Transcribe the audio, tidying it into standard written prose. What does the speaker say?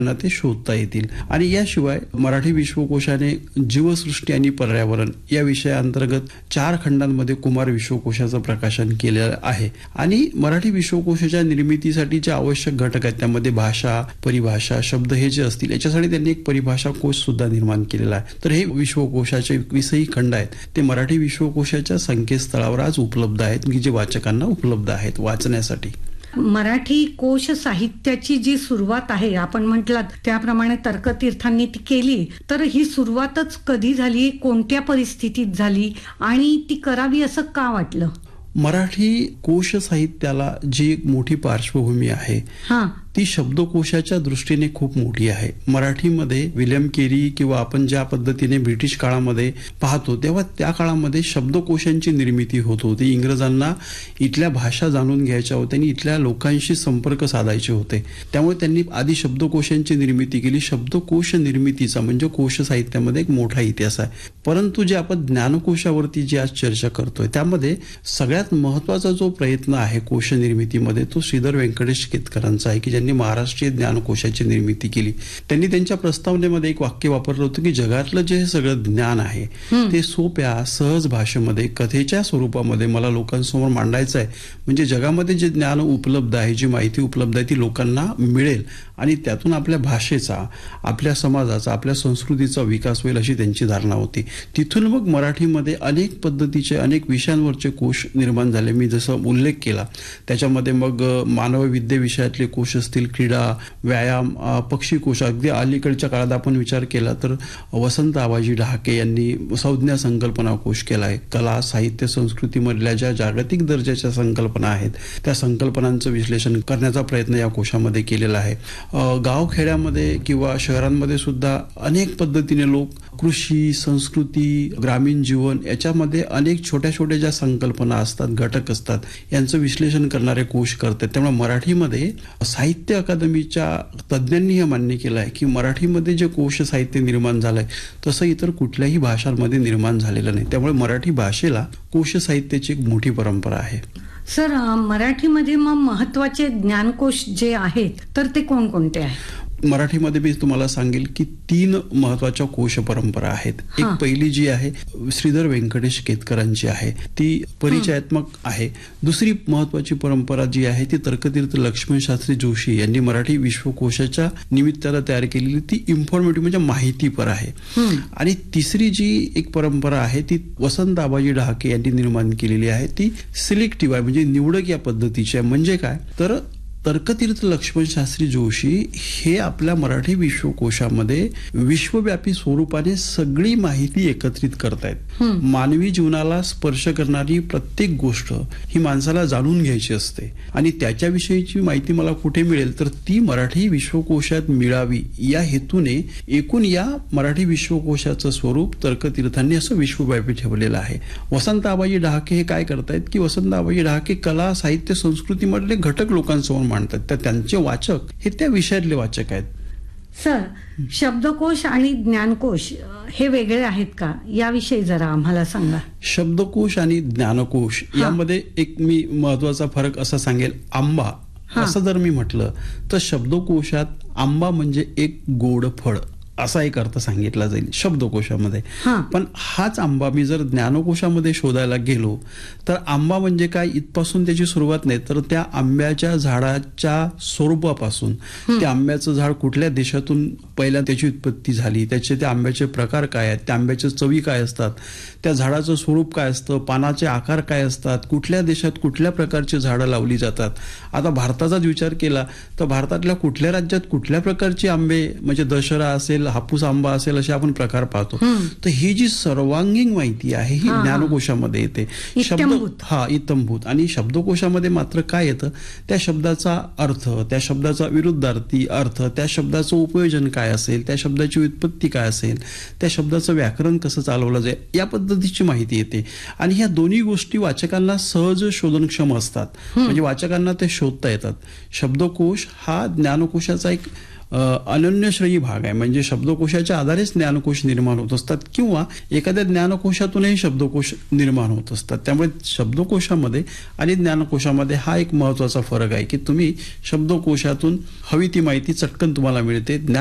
ना ते शोधता येतील. आणि याशिवाय मराठी विश्वकोशाने जीवसृष्टी आणि पर्यावरण या विषयाअंतर्गत 4 खंडांमध्ये कुमार विश्वकोशाचं प्रकाशन केलेलं आहे. आणि मराठी विश्वकोशाच्या निर्मितीसाठी जे आवश्यक घटक आहेत त्यामध्ये भाषा, परिभाषा, शब्द हे जे असतील याच्यासाठी त्यांनी एक परिभाषा कोश सुद्धा निर्माण केलेला आहे. तर हे विश्वकोशाचे 21 खंड आहेत ते मराठी विश्वकोशाच्या संकेतस्थळावर आज उपलब्ध आहेत, की जे वाचकांना उपलब्ध आहेत वाचण्यासाठी. मराठी कोश साहित्याची जी सुरुवात आहे, आपण म्हटलात त्याप्रमाणे तर्कतीर्थांनी ती केली, तर ही सुरुवातच कधी झाली, कोणत्या परिस्थितीत झाली आणि ती करावी असं का वाटलं? मराठी कोश साहित्याला जी एक मोठी पार्श्वभूमी आहे ती शब्दकोशाच्या दृष्टीने खूप मोठी आहे. मराठीमध्ये विल्यम केरी किंवा आपण ज्या पद्धतीने ब्रिटिश काळामध्ये पाहतो तेव्हा त्या काळामध्ये शब्दकोशांची निर्मिती होत होती. इंग्रजांना इथल्या भाषा जाणून घ्यायच्या होत्या आणि इथल्या लोकांशी संपर्क साधायचे होते. त्यामुळे त्यांनी आधी शब्दकोशांची निर्मिती केली. शब्दकोश निर्मितीचा म्हणजे कोश साहित्यामध्ये एक मोठा इतिहास आहे. परंतु जे आपण ज्ञानकोशावरती जी आज चर्चा करतोय त्यामध्ये सगळ्यात महत्वाचा जो प्रयत्न आहे कोश निर्मितीमध्ये तो श्रीधर व्यंकटेश केतकरांचा आहे, की त्यांनी महाराष्ट्रीय ज्ञानकोशाची निर्मिती केली. त्यांनी त्यांच्या प्रस्तावनेमध्ये एक वाक्य वापरलं होतं की जगातलं जे सगळं ज्ञान आहे ते सोप्या सहज भाषेमध्ये कथेच्या स्वरूपामध्ये मला लोकांसमोर मांडायचं आहे. म्हणजे जगामध्ये जे ज्ञान उपलब्ध आहे, जी माहिती उपलब्ध आहे ती लोकांना मिळेल आणि त्यातून आपल्या भाषेचा, आपल्या समाजाचा, आपल्या संस्कृतीचा विकास होईल अशी त्यांची धारणा होती. तिथून मग मराठीमध्ये अनेक पद्धतीचे अनेक विषयांवरचे कोश निर्माण झाले. मी जसं उल्लेख केला त्याच्यामध्ये मग मानव विद्ये विषयातले कोश असतील, क्रीडा, व्यायाम, पक्षी कोश. अगदी अलीकडच्या काळात आपण विचार केला तर वसंत आबाजी डहाके यांनी संज्ञा संकल्पना कोश केला आहे. कला, साहित्य, संस्कृतीमधल्या ज्या जागतिक दर्जाच्या संकल्पना आहेत त्या संकल्पनांचं विश्लेषण करण्याचा प्रयत्न या कोशामध्ये केलेला आहे. गावखेड्यामध्ये किंवा शहरांमध्ये सुद्धा अनेक पद्धतीने लोक कृषी, संस्कृती, ग्रामीण जीवन याच्यामध्ये अनेक छोट्या छोट्या ज्या संकल्पना असतात, घटक असतात यांचं विश्लेषण करणारे कोश करतात. त्यामुळे मराठीमध्ये साहित्य अकादमीच्या तज्ज्ञांनी हे मान्य केलं आहे की मराठीमध्ये जे कोश साहित्य निर्माण झालंय तसं इतर कुठल्याही भाषांमध्ये निर्माण झालेलं नाही. त्यामुळे मराठी भाषेला कोश साहित्याची एक मोठी परंपरा आहे. सर, मराठीमध्ये मग महत्वाचे ज्ञानकोश जे आहेत तर ते कोणकोणते आहेत? मराठीमध्ये मी तुम्हाला सांगेल की 3 महत्वाच्या कोश परंपरा आहेत. एक पहिली जी आहे श्रीधर व्यंकटेश केतकरांची आहे, ती परिचयात्मक आहे. दुसरी महत्वाची परंपरा जी आहे ती तर्कतीर्थ लक्ष्मण शास्त्री जोशी यांनी मराठी विश्वकोशाच्या निमित्तानं तयार केलेली, ती इन्फॉर्मेटिव्ह म्हणजे माहितीपर आहे. आणि तिसरी जी एक परंपरा आहे ती वसंत आबाजी डहाके यांनी निर्माण केलेली आहे, ती सिलेक्टिव्ह आहे म्हणजे निवडक या पद्धतीची आहे. म्हणजे काय तर तर्कतीर्थ लक्ष्मण शास्त्री जोशी हे आपल्या मराठी विश्वकोशामध्ये विश्वव्यापी स्वरूपाने सगळी माहिती एकत्रित करतायत. मानवी जीवनाला स्पर्श करणारी प्रत्येक गोष्ट ही माणसाला जाणून घ्यायची असते आणि त्याच्याविषयीची माहिती मला कुठे मिळेल तर ती मराठी विश्वकोशात मिळावी या हेतूने एकूण या मराठी विश्वकोशाचं स्वरूप तर्कतीर्थांनी असं विश्वव्यापी ठेवलेलं आहे. वसंत आबाजी डहाके हे काय करतायत की वसंत आबाजी डहाके कला, साहित्य, संस्कृतीमधले घटक लोकांसमोर मांडतात. तर त्यांचे वाचक हे त्या विषयातले वाचक आहेत. सर, शब्दकोश आणि ज्ञानकोश हे वेगळे आहेत का, याविषयी जरा आम्हाला सांगा. शब्दकोश आणि ज्ञानकोश यामध्ये एक मी महत्वाचा फरक असा सांगेल. आंबा असं जर मी म्हटलं तर शब्दकोशात आंबा म्हणजे एक गोड फळ असा एक अर्थ सांगितला जाईल शब्दकोशामध्ये. पण हाच आंबा मी जर ज्ञानकोशामध्ये शोधायला गेलो तर आंबा म्हणजे काय इथपासून त्याची सुरुवात नाही तर त्या आंब्याच्या झाडाच्या स्वरूपापासून, त्या आंब्याचं झाड कुठल्या देशातून पहिल्या त्याची उत्पत्ती झाली, त्याचे त्या आंब्याचे प्रकार काय आहेत, त्या आंब्याच्या चवी काय असतात, त्या झाडाचं स्वरूप काय असतं, पानाचे आकार काय असतात, कुठल्या देशात कुठल्या प्रकारची झाडं लावली जातात. आता भारताचाच विचार केला तर भारतातल्या कुठल्या राज्यात कुठल्या प्रकारची आंबे म्हणजे दशहरा असेल, हापूस आंबा असेल असे आपण प्रकार पाहतो. तर ही जी सर्वांगीण माहिती आहे ही ज्ञानकोशामध्ये येते. इत्थंभूत. आणि शब्दकोशामध्ये मात्र काय येतं त्या शब्दाचा अर्थ, त्या शब्दाचा विरुद्धार्थी अर्थ, त्या शब्दाचं उपयोजन काय असेल, त्या शब्दाची व्युत्पत्ती काय असेल, त्या शब्दाचं व्याकरण कसं चालवलं जाईल या पद्धतीची माहिती येते. आणि ह्या दोन्ही गोष्टी वाचकांना सहज शोधनक्षम असतात म्हणजे वाचकांना ते शोधता येतात. शब्दकोश हा ज्ञानकोशाचा एक अनन्यश्रेयी भाग आहे, म्हणजे शब्दकोशाच्या आधारेच ज्ञानकोश निर्माण होत असतात किंवा एखाद्या ज्ञानकोशातूनही शब्दकोश निर्माण होत असतात. त्यामुळे शब्दकोशामध्ये आणि ज्ञानकोशामध्ये हा एक महत्वाचा फरक आहे की तुम्ही शब्दकोशातून हवी ती माहिती चटकन तुम्हाला मिळते.